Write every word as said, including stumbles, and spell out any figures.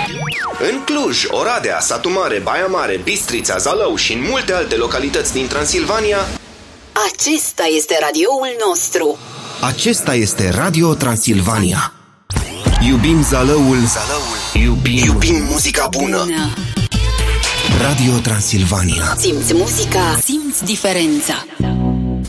În Cluj, Oradea, Satu Mare, Baia Mare, Bistrița, Zalău și în multe alte localități din Transilvania, acesta este radioul nostru. Acesta este Radio Transilvania. Iubim Zalăul, Zalăul. Iubim, Iubim muzica bună. bună. Radio Transilvania. Simți muzica, simți diferența.